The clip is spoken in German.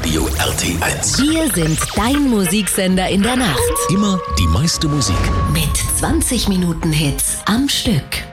Radio RT1. Wir sind dein Musiksender in der Nacht. Immer die meiste Musik. Mit 20 Minuten Hits am Stück.